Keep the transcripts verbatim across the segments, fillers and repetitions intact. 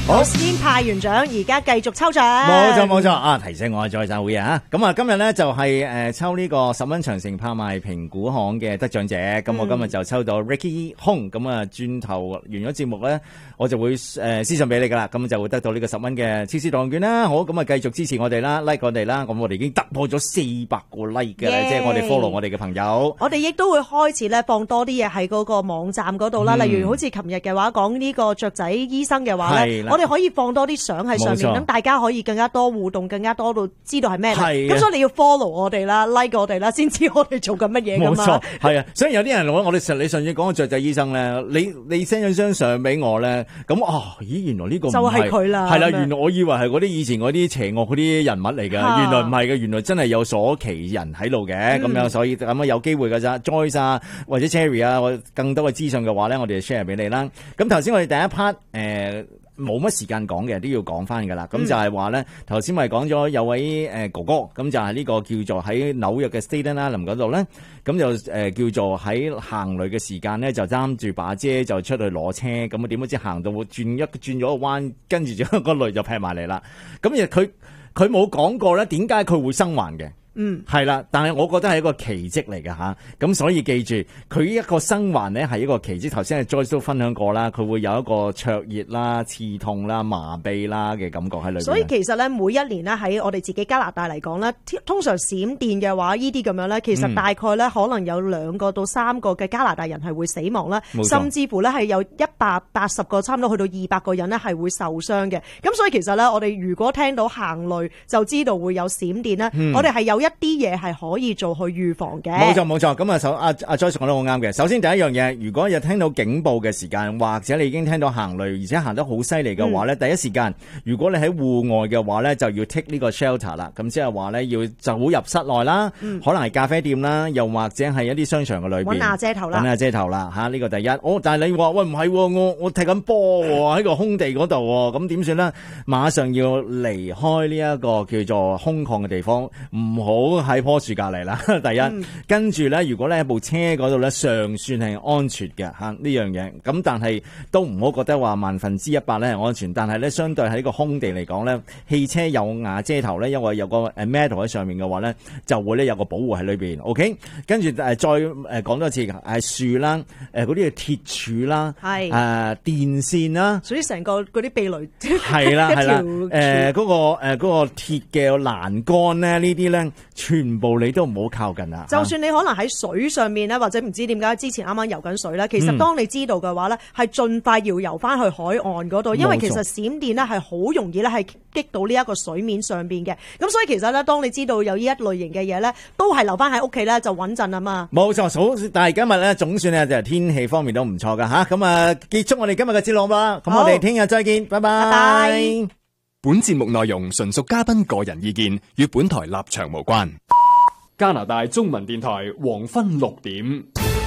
頭先派完獎，而家繼續抽獎。 冇錯冇錯啊！提醒我再晒會啊！咁啊，今日咧就係誒抽呢個十蚊長城拍賣評估行嘅得獎者。咁、嗯、我今日就抽到 Ricky Hong。咁啊，轉頭完咗節目咧，我就會誒私信俾你噶啦。咁就會得到呢個十蚊嘅超市代用券啦。好，咁啊繼續支持我哋啦 ，like 我哋啦。咁我哋已經突破咗四百個 like 嘅，yeah. 即係我哋 follow 我哋嘅朋友。 我哋亦都會開始咧放多啲嘢喺嗰個網站嗰度啦。例如好似琴日嘅話講呢個雀仔醫生嘅話咧，我哋可以放多啲相喺上面，等大家可以更加多互動，更加多到知道係咩嚟。咁所以你要 follow 我哋啦 ，like 我哋啦，先知我哋做緊乜嘢噶嘛。 冇錯，係啊。所以有啲人我我哋實你上次講個雀仔醫生咧，你你 send 咗張相俾我咧，咁啊，咦，原來呢個就係佢啦。係啦，原來我以為係嗰啲以前嗰啲邪惡嗰啲人物嚟嘅，原來唔係嘅，原來真係有所奇人喺度嘅，咁、嗯、樣所以咁啊有機會噶咋 ，Joyce 啊或者 Cherry 啊，我更多嘅資訊嘅話咧，我哋就 share 俾你啦。咁頭先我哋第一 part 誒。呃冇乜時間講嘅，都要講翻㗎啦。咁、嗯、就係話咧，頭先咪講咗有位誒哥哥，咁就係呢個叫做喺紐約嘅 Staten Island 嗰度咧，咁就誒叫做喺行雷嘅時間咧，就擔住把遮就出去攞車，咁啊點不知行到轉一轉咗個彎，跟住就個雷就劈埋嚟啦。咁亦佢佢冇講過咧，點解佢會生還嘅？嗯，係啦，但係我覺得係一個奇蹟嚟嘅吓，咁所以記住佢一個生還咧係一個奇蹟。頭先係 Joyce 都分享過啦，佢會有一個灼熱啦、刺痛啦、麻痹啦嘅感覺喺裏面。 所以其實咧，每一年咧喺我哋自己加拿大嚟講咧，通常閃電嘅話，呢啲咁樣咧，其實大概咧可能有兩個到三個嘅加拿大人係會死亡啦，甚至乎咧係有一百八十個，差唔多去到二百個人咧係會受傷嘅。咁所以其實咧，我哋如果聽到行雷就知道會有閃電咧、嗯，我哋係有一啲嘢係可以做去預防嘅。冇錯冇錯，咁啊首阿阿 Joyce 講得好啱嘅。首先第一樣嘢，如果有聽到警報嘅時間，或者你已經聽到行雷，而且行得好犀利嘅話咧、嗯，第一時間，如果你喺戶外嘅話咧，就要 take 呢個 shelter 啦。咁即係話咧，要走入室內啦、嗯，可能係咖啡店啦，又或者係一啲商場嘅裏邊。 揾瓦遮頭啦。揾瓦遮頭啦，吓、啊、呢、這個第一。哦，但係你話喂唔係，我我踢緊波喎，喺個空地嗰度喎，咁點算咧？馬上要離開呢一個叫做空曠嘅地方，唔好喺棵樹隔籬啦。第一，嗯、跟住咧，如果咧部車嗰度咧尚算係安全嘅吓呢樣嘢，咁但係都唔好覺得話萬分之一百咧係安全。但係咧，相對喺個空地嚟講咧，汽車有瓦遮頭咧，因為有個誒 metal 喺上面嘅話咧，就會咧有個保護喺裏邊。OK， 跟住誒再誒講多一次，係樹啦，誒嗰啲嘅鐵柱啦，係誒、呃、電線啦， 所以成個嗰啲避雷係啦係啦，誒嗰、呃嗰個誒嗰、嗰個鐵嘅欄杆咧，呢啲咧全部你都唔好靠近啊！ 就算你可能喺水上面咧，或者唔知點解之前啱啱游緊水咧，其實當你知道嘅話咧，係、嗯、盡快要游翻去海岸嗰度，因為其實閃電咧係好容易咧係擊到呢一個水面上邊嘅。咁所以其實咧，當你知道有呢一類型嘅嘢咧，都係留翻喺屋企咧就穩陣啊嘛。冇錯， 好，但係今日咧總算咧就係天氣方面都唔錯噶吓。咁啊，結束我哋今日嘅節目啦。咁我哋聽日再見，拜拜。拜拜。 本節目內容純屬嘉賓個人意見，與本台立場無關。加拿大中文電台黃昏六點，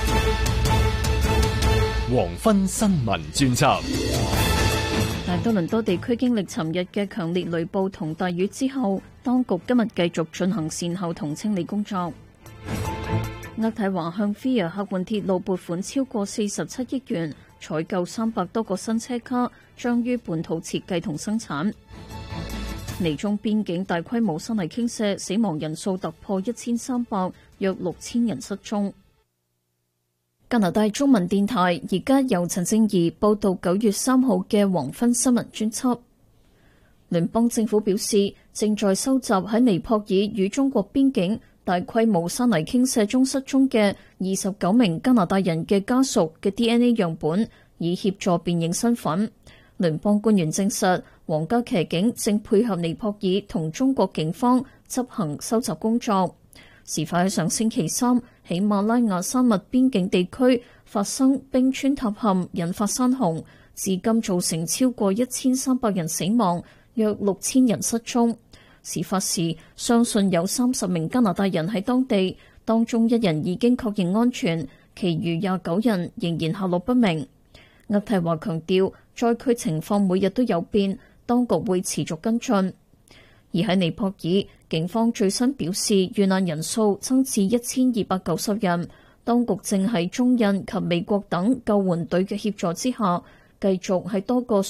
黃昏新聞專輯。 大多倫多地區經歷尋日嘅強烈雷暴同大雨之後，當局今日繼續進行善後同清理工作。渥太華向 Via 客運鐵路撥款超過四十七億元，採購三百多個新車卡，將於本土設計同生產。尼中邊境大規模山泥傾瀉，死亡人數突破一千三百，約六千人失蹤。加拿大中文電台而家由陳正儀報道九月三號嘅黃昏新聞專輯。聯邦政府表示，正在收集喺尼泊爾與中國邊境大規模山泥傾瀉中失蹤嘅二十九名加拿大人嘅家屬嘅 D N A 樣本，以協助辨認身份。聯邦官員證實，皇家騎警正配合尼泊爾同中國警方執行收集工作。事發喺上星期三，喜馬拉雅山脈邊境地區發生冰川塌陷，引發山洪，至今造成超過一千三百人死亡，約六千人失蹤。事發時，相信有三十名加拿大人喺當地，當中一人已經確認安全，其餘廿九人仍然下落不明。渥太華強調，災區情況每日都有變，當局會持續跟進。而喺尼泊爾，警方最新表示，遇難人數增至一千二百九十人。當局正喺中印及美國等救援隊嘅協助之下，繼續喺多個